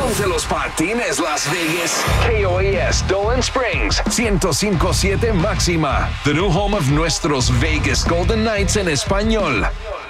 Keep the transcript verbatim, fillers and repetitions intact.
Ponte los patines, Las Vegas. K O A S Dolan Springs, ciento cinco punto siete máxima. The new home of nuestros Vegas Golden Knights en español.